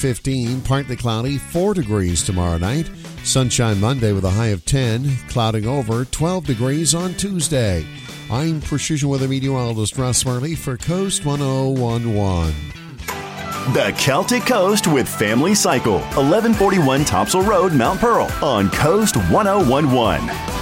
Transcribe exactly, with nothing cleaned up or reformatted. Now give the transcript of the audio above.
fifteen, partly cloudy, four degrees tomorrow night. Sunshine Monday with a high of ten, clouding over, twelve degrees on Tuesday. I'm Precision Weather Meteorologist Russ Marley for Coast one oh one one. The Celtic Coast with Family Cycle, eleven forty-one Topsail Road, Mount Pearl, on Coast one oh one one.